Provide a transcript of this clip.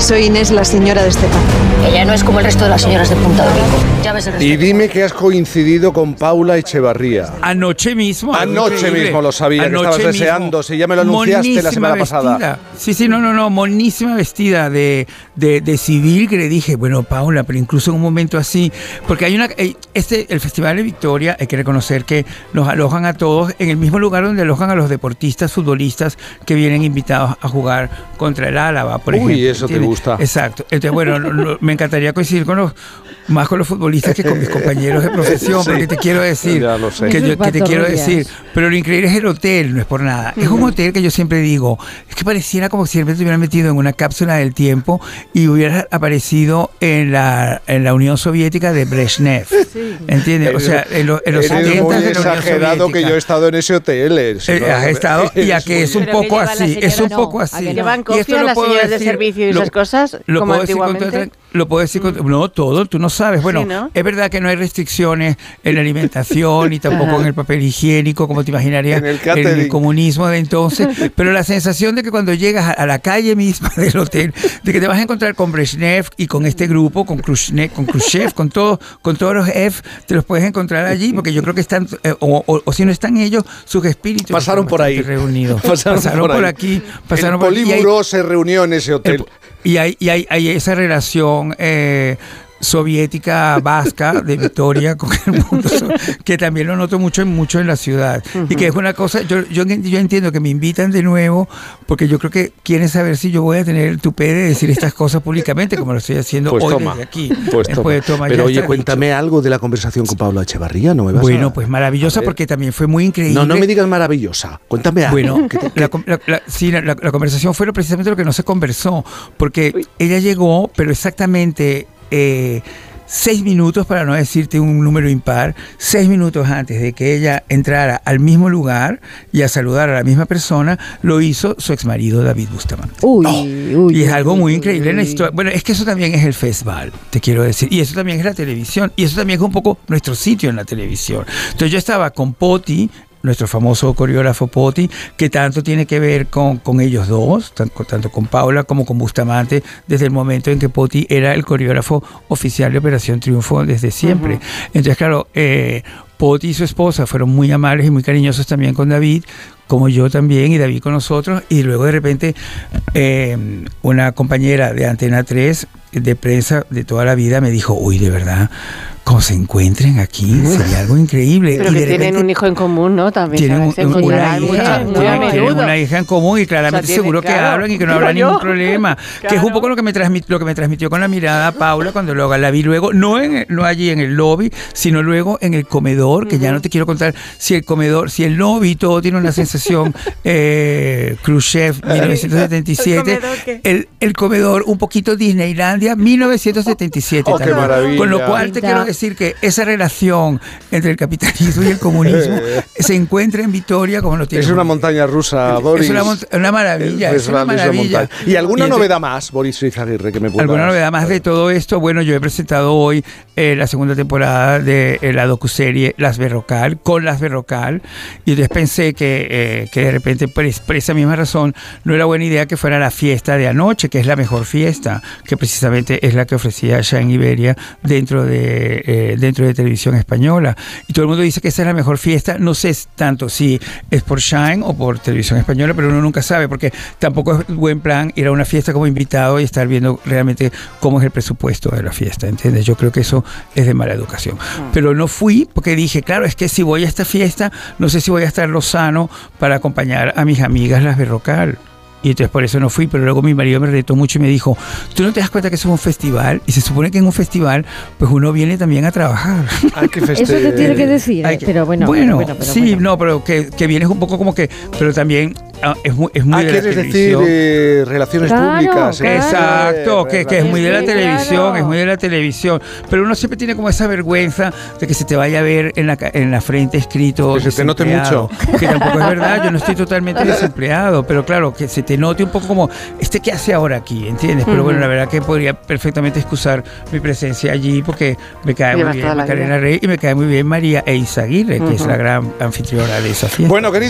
Soy Inés, la señora de Estepar. Ella no es como el resto de las señoras de Punta de Rico. Ya ves el resto. Y dime que has coincidido con Paula Echevarría. Anoche mismo. Anoche mismo lo sabía, que estabas deseando. Si ya me lo anunciaste la semana pasada. Sí, no, monísima vestida de civil, que le dije, bueno, Paula, pero incluso en un momento así, porque hay el Festival de Victoria, hay que reconocer que nos alojan a todos en el mismo lugar donde alojan a los deportistas, futbolistas que vienen invitados a jugar contra el Álava, por ejemplo. Uy, eso ¿entiendes? te gusta. Exacto. Entonces, bueno, me encantaría coincidir más con los futbolistas que con mis compañeros de profesión, Sí. porque te quiero decir, Ya lo sé. que te quiero decir, pero lo increíble es el hotel, no es por nada. Es un hotel que yo siempre digo, es que pareciera como si siempre te hubieran metido en una cápsula del tiempo y hubieras aparecido en la Unión Soviética de Brezhnev. Sí. ¿Entiendes? O sea, en los 70 eres muy de la Unión exagerado Soviética. Que yo he estado en ese hotel. Has estado, y a que es un poco así, es un poco así. ¿A que llevan copia las señoras de servicio y esas cosas, como antiguamente? Lo puedo decir no, todo, tú no sabes. Bueno, sí, ¿no? Es verdad que no hay restricciones en la alimentación y tampoco en el papel higiénico, como te imaginarías en el comunismo de entonces, pero la sensación de que cuando llegas a la calle misma del hotel, de que te vas a encontrar con Brezhnev y con este grupo, con Khrushchev, con todos los F, te los puedes encontrar allí, porque yo creo que están, o si no están ellos, sus espíritus pasaron por ahí reunidos. Pasaron por aquí. El Polímuro se reunió en ese hotel. Y hay esa relación soviética vasca de Victoria con el mundo, que también lo noto mucho en la ciudad. Y que es una cosa, yo entiendo que me invitan de nuevo, porque yo creo que quieren saber si yo voy a tener el tupé de decir estas cosas públicamente, como lo estoy haciendo hoy desde aquí. Pero oye, cuéntame algo de la conversación con Paula Echevarría, ¿no me vas a...? Pues maravillosa, porque también fue muy increíble. No me digas maravillosa, cuéntame algo. Bueno, la conversación fue precisamente lo que no se conversó, porque ella llegó, pero exactamente 6 minutos, para no decirte un número impar, 6 minutos antes de que ella entrara al mismo lugar y a saludar a la misma persona, lo hizo su exmarido David Bustamante. Y es algo muy increíble en la historia. Bueno, es que eso también es el festival, te quiero decir, y eso también es la televisión, y eso también es un poco nuestro sitio en la televisión. Entonces yo estaba con Poti, nuestro famoso coreógrafo Poti, que tanto tiene que ver con ellos dos, tanto con Paula como con Bustamante, desde el momento en que Poti era el coreógrafo oficial de Operación Triunfo desde siempre. Entonces, claro, Poti y su esposa fueron muy amables y muy cariñosos también con David, como yo también, y David con nosotros, y luego de repente una compañera de Antena 3 de prensa de toda la vida me dijo, uy, de verdad, como se encuentren aquí, sería algo increíble. Pero y que de tienen un hijo en común, ¿no? También tienen una hija en común y claramente seguro que hablan y que no habrá ningún problema. Que es un poco lo que me transmitió con la mirada Paula cuando la vi luego, no allí en el lobby, sino luego en el comedor, que ya no te quiero contar si el lobby todo tiene una sensación Khrushchev 1977, el comedor un poquito Disneylandia 1977 qué maravilla. Con lo cual te quiero decir que esa relación entre el capitalismo y el comunismo se encuentra en Victoria como no tiene. Es una montaña rusa, Boris. Es una maravilla. Es una maravilla. ¿Y alguna novedad más, Boris Izaguirre, que me puedas? ¿Alguna novedad más de todo esto? Bueno, yo he presentado hoy la segunda temporada de la docuserie Las Berrocal, con Las Berrocal, y entonces pensé que de repente, por esa misma razón, no era buena idea que fuera la fiesta de anoche, que es la mejor fiesta, que precisamente es la que ofrecía Shine Iberia dentro de Televisión Española. Y todo el mundo dice que esa es la mejor fiesta. No sé tanto si es por Shine o por Televisión Española, pero uno nunca sabe, porque tampoco es buen plan ir a una fiesta como invitado y estar viendo realmente cómo es el presupuesto de la fiesta, ¿entiendes? Yo creo que eso es de mala educación. Pero no fui porque dije, claro, es que si voy a esta fiesta, no sé si voy a estar lozano para acompañar a mis amigas Las Berrocal. Y entonces por eso no fui, pero luego mi marido me retó mucho y me dijo, ¿tú no te das cuenta que eso es un festival? Y se supone que en un festival, pues uno viene también a trabajar. Eso te tiene que decir, pero bueno. Pero que vienes un poco como que, pero también es muy de la ¿quieres televisión. decir relaciones públicas? Claro. Exacto, que es muy de la televisión, es muy de la televisión. Pero uno siempre tiene como esa vergüenza de que se te vaya a ver en la frente escrito. Que se te note mucho. Que tampoco es verdad, yo no estoy totalmente desempleado, pero claro, que se te note un poco como, ¿qué hace ahora aquí? ¿Entiendes? Pero bueno, la verdad que podría perfectamente excusar mi presencia allí, porque me cae muy bien Macarena Rey y me cae muy bien María Eizaguirre, que es la gran anfitriona de esa fiesta. Bueno, querido.